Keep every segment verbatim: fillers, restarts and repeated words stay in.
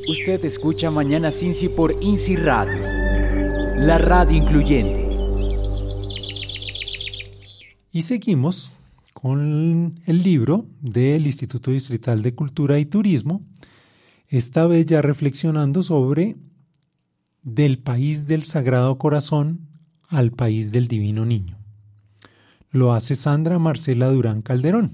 Usted escucha Mañana Cincy por INCI Radio, la radio incluyente. Y seguimos con el libro del Instituto Distrital de Cultura y Turismo, esta vez ya reflexionando sobre del país del Sagrado Corazón al país del Divino Niño. Lo hace Sandra Marcela Durán Calderón.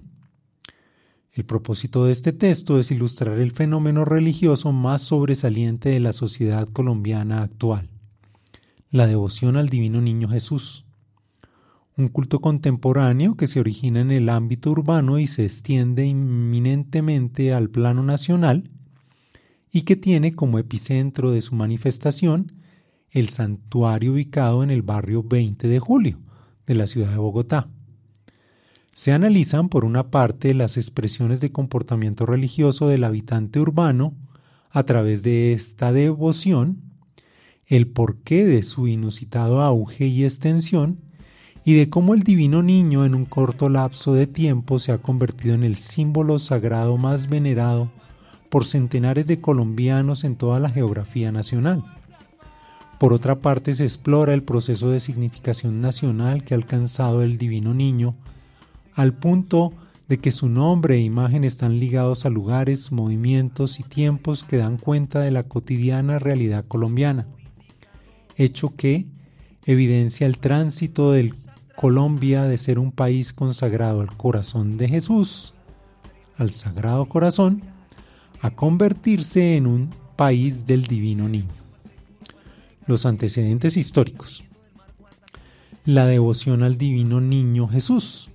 El propósito de este texto es ilustrar el fenómeno religioso más sobresaliente de la sociedad colombiana actual, la devoción al Divino Niño Jesús. Un culto contemporáneo que se origina en el ámbito urbano y se extiende inminentemente al plano nacional y que tiene como epicentro de su manifestación el santuario ubicado en el barrio veinte de julio de la ciudad de Bogotá. Se analizan, por una parte, las expresiones de comportamiento religioso del habitante urbano a través de esta devoción, el porqué de su inusitado auge y extensión, y de cómo el Divino Niño en un corto lapso de tiempo se ha convertido en el símbolo sagrado más venerado por centenares de colombianos en toda la geografía nacional. Por otra parte, se explora el proceso de significación nacional que ha alcanzado el Divino Niño, al punto de que su nombre e imagen están ligados a lugares, movimientos y tiempos que dan cuenta de la cotidiana realidad colombiana, hecho que evidencia el tránsito de Colombia de ser un país consagrado al corazón de Jesús, al Sagrado Corazón, a convertirse en un país del Divino Niño. Los antecedentes históricos. La devoción al Divino Niño Jesús.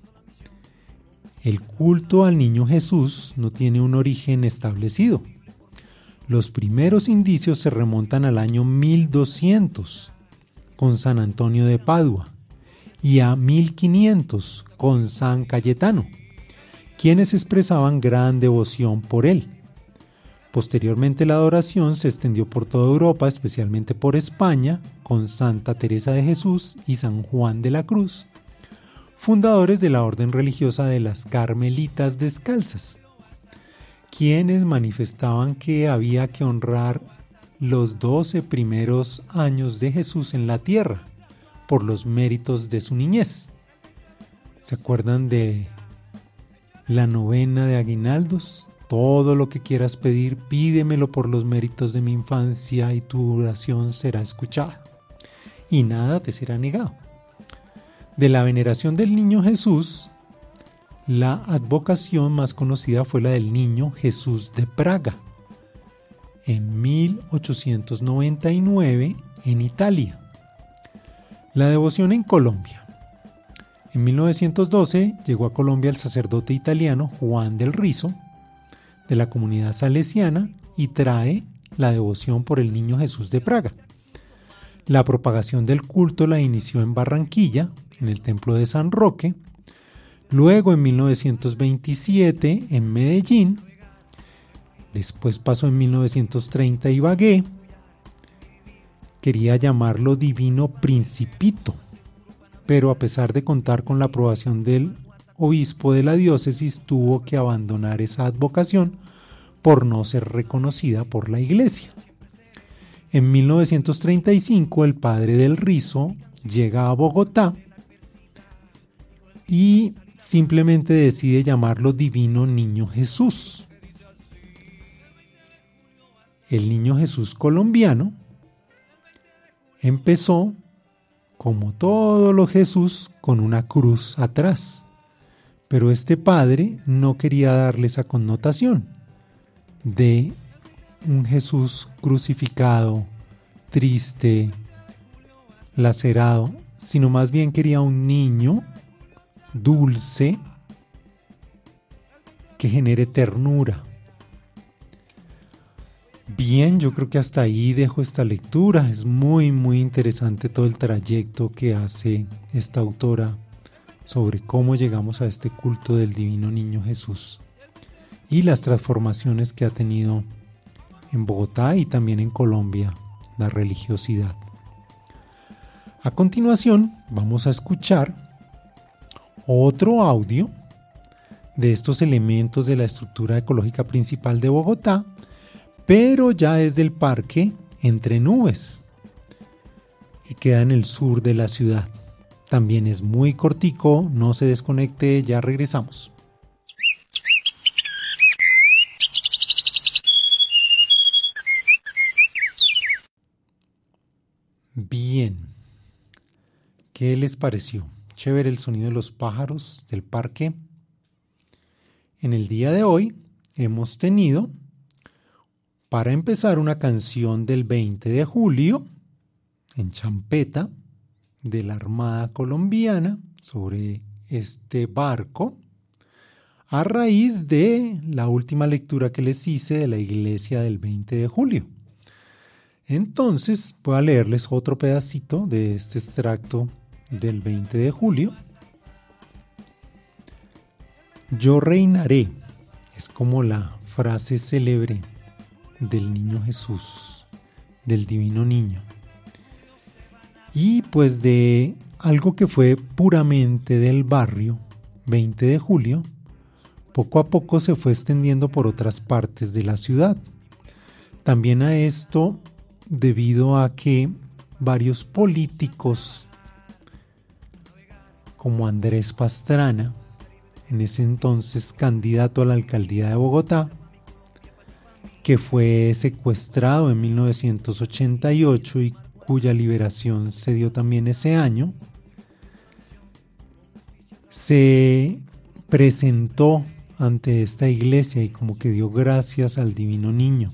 El culto al Niño Jesús no tiene un origen establecido. Los primeros indicios se remontan al año mil doscientos, con San Antonio de Padua, y a mil quinientos, con San Cayetano, quienes expresaban gran devoción por él. Posteriormente la adoración se extendió por toda Europa, especialmente por España, con Santa Teresa de Jesús y San Juan de la Cruz, fundadores de la orden religiosa de las Carmelitas Descalzas, quienes manifestaban que había que honrar los doce primeros años de Jesús en la tierra por los méritos de su niñez. ¿Se acuerdan de la novena de aguinaldos? Todo lo que quieras pedir, pídemelo por los méritos de mi infancia y tu oración será escuchada, y nada te será negado. De la veneración del Niño Jesús, la advocación más conocida fue la del Niño Jesús de Praga, en mil ochocientos noventa y nueve en Italia. La devoción en Colombia. En mil novecientos doce llegó a Colombia el sacerdote italiano Juan del Rizo, de la comunidad salesiana, y trae la devoción por el Niño Jesús de Praga. La propagación del culto la inició en Barranquilla, en el templo de San Roque, luego en mil novecientos veintisiete en Medellín, después pasó en mil novecientos treinta a Ibagué. Quería llamarlo Divino Principito, pero a pesar de contar con la aprobación del obispo de la diócesis, tuvo que abandonar esa advocación por no ser reconocida por la iglesia. En mil novecientos treinta y cinco el padre del Rizo llega a Bogotá y simplemente decide llamarlo Divino Niño Jesús. El Niño Jesús colombiano empezó, como todo lo Jesús, con una cruz atrás, pero este padre no quería darle esa connotación de un Jesús crucificado, triste, lacerado, sino más bien quería un niño dulce que genere ternura. Bien, yo creo que hasta ahí dejo esta lectura. Es muy muy interesante todo el trayecto que hace esta autora sobre cómo llegamos a este culto del Divino Niño Jesús y las transformaciones que ha tenido en Bogotá y también en Colombia la religiosidad. A continuación vamos a escuchar otro audio de estos elementos de la estructura ecológica principal de Bogotá, pero ya es del parque Entre Nubes, que queda en el sur de la ciudad. También es muy cortico, no se desconecte, ya regresamos. Bien, ¿qué les pareció? Chévere el sonido de los pájaros del parque. En el día de hoy hemos tenido, para empezar, una canción del veinte de julio en champeta de la Armada Colombiana sobre este barco, a raíz de la última lectura que les hice de la iglesia del veinte de julio. Entonces voy a leerles otro pedacito de este extracto del veinte de julio. Yo reinaré, es como la frase célebre del niño Jesús, del divino niño. Y pues de algo que fue puramente del barrio, veinte de julio, poco a poco se fue extendiendo por otras partes de la ciudad. También a esto debido a que varios políticos como Andrés Pastrana, en ese entonces candidato a la alcaldía de Bogotá, que fue secuestrado en mil novecientos ochenta y ocho y cuya liberación se dio también ese año, se presentó ante esta iglesia y como que dio gracias al divino niño,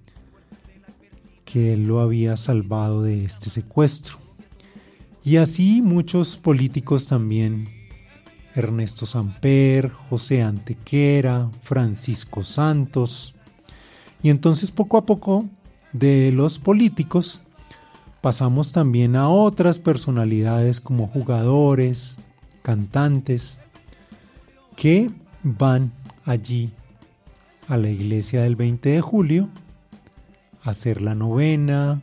que él lo había salvado de este secuestro. Y así muchos políticos también, Ernesto Samper, José Antequera, Francisco Santos. Y entonces poco a poco de los políticos pasamos también a otras personalidades como jugadores, cantantes, que van allí a la iglesia del veinte de julio a hacer la novena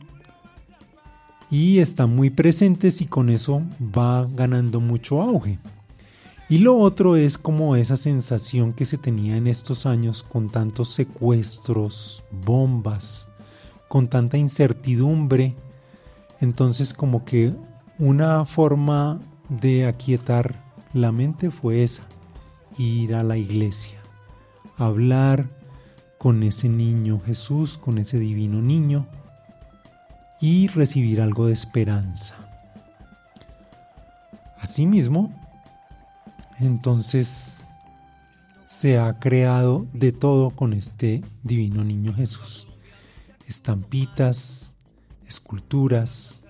y están muy presentes y con eso va ganando mucho auge. Y lo otro es como esa sensación que se tenía en estos años con tantos secuestros, bombas, con tanta incertidumbre. Entonces como que una forma de aquietar la mente fue esa, ir a la iglesia, hablar con ese niño Jesús, con ese divino niño y recibir algo de esperanza. Asimismo, entonces se ha creado de todo con este divino niño Jesús. Estampitas, esculturas,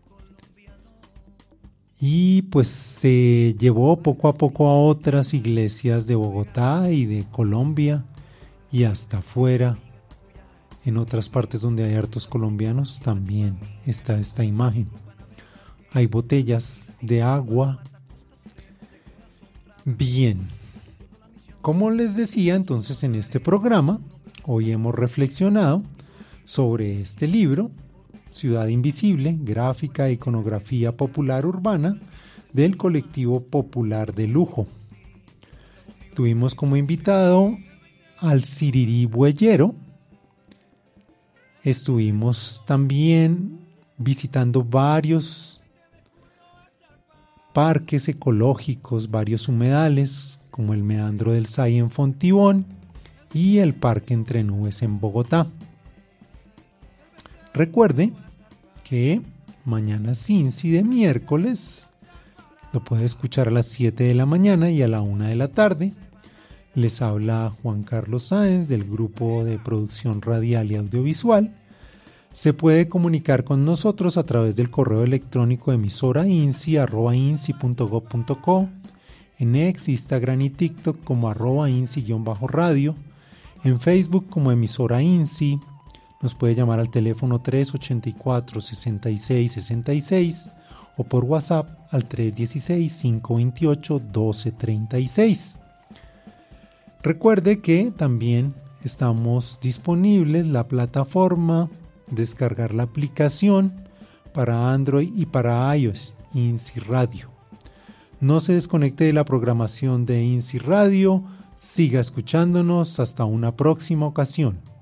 y pues se llevó poco a poco a otras iglesias de Bogotá y de Colombia y hasta afuera, en otras partes donde hay hartos colombianos también está esta imagen. Hay botellas de agua. Bien, como les decía entonces en este programa, hoy hemos reflexionado sobre este libro, Ciudad Invisible, gráfica e iconografía popular urbana del colectivo Popular de Lujo. Tuvimos como invitado al Sirirí Bueyero. Estuvimos también visitando varios parques ecológicos, varios humedales, como el Meandro del Say en Fontibón y el Parque Entre Nubes en Bogotá. Recuerde que mañana Cincy de miércoles lo puede escuchar a las siete de la mañana y a la una de la tarde. Les habla Juan Carlos Sáenz del grupo de producción radial y audiovisual. Se puede comunicar con nosotros a través del correo electrónico emisora inci arroba inci punto gob punto co, en X, Instagram y TikTok como arroba inci-radio, en Facebook como emisora Inci. Nos puede llamar al teléfono tres ochenta y cuatro, sesenta y seis sesenta y seis o por WhatsApp al tres dieciséis, cinco veintiocho, doce treinta y seis. Recuerde que también estamos disponibles la plataforma, descargar la aplicación para Android y para iOS, Inci Radio. No se desconecte de la programación de Inci Radio, siga escuchándonos hasta una próxima ocasión.